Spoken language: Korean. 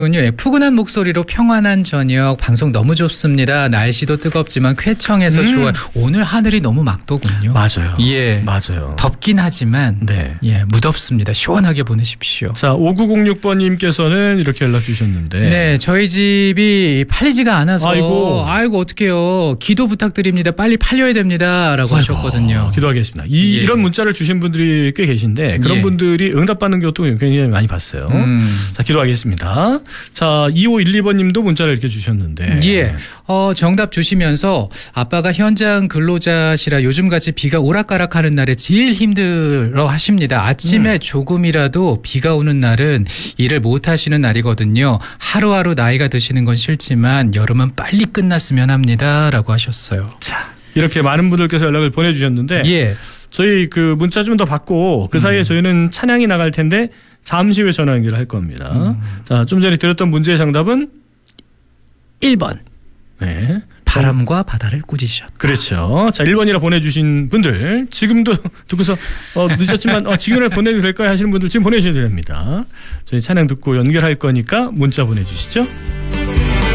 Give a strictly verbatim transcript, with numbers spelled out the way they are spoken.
예, 푸근한 목소리로 평안한 저녁 방송 너무 좋습니다. 날씨도 뜨겁지만 쾌청해서 음. 좋아요. 오늘 하늘이 너무 맑더군요. 맞아요. 예, 맞아요. 덥긴 하지만 네. 예, 무덥습니다. 시원하게 보내십시오. 자, 오구공육 번님께서는 이렇게 연락 주셨는데. 네, 저희 집이 팔리지가 않아서 아이고. 아이고 어떡해요. 기도 부탁드립니다. 빨리 팔려야 됩니다라고 아이고, 하셨거든요. 기도하겠습니다. 이, 예. 이런 문자를 주신 분들이 꽤 계신데 그런 예. 분들이 응답받는 것도 굉장히 많이 봤어요. 음. 자, 기도하겠습니다. 자, 이오일이 번님도 문자를 이렇게 주셨는데. 예, 어, 정답 주시면서 아빠가 현장 근로자시라 요즘같이 비가 오락가락하는 날에 제일 힘들어 하십니다. 아침에 음. 조금이라도 비가 오는 날은 일을 못 하시는 날이거든요. 하루하루 나이가 드시는 건 싫지만 여름은 빨리 끝났으면 합니다라고 하셨어요. 자, 이렇게 많은 분들께서 연락을 보내주셨는데. 예, 저희 그 문자 좀 더 받고 그 사이에 음. 저희는 찬양이 나갈 텐데 잠시 후에 전화 연결할 겁니다. 음. 자, 좀 전에 드렸던 문제의 정답은 일 번. 네. 바람과 바다를 꾸짖으셨다. 그렇죠. 자, 일 번이라 보내주신 분들 지금도 듣고서 어, 늦었지만 어, 지금이라 보내도 될까요 하시는 분들 지금 보내주셔도 됩니다. 저희 찬양 듣고 연결할 거니까 문자 보내주시죠.